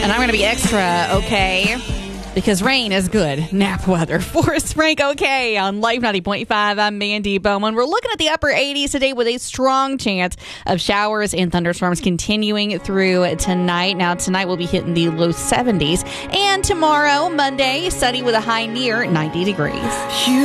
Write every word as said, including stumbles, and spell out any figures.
And I'm going to be extra okay because rain is good nap weather. Forest Frank okay on Life ninety point five. I'm Mandy Bowman. We're looking at the upper eighties today with a strong chance of showers and thunderstorms continuing through tonight. Now, tonight we'll be hitting the low seventies. And tomorrow, Monday, sunny with a high near ninety degrees.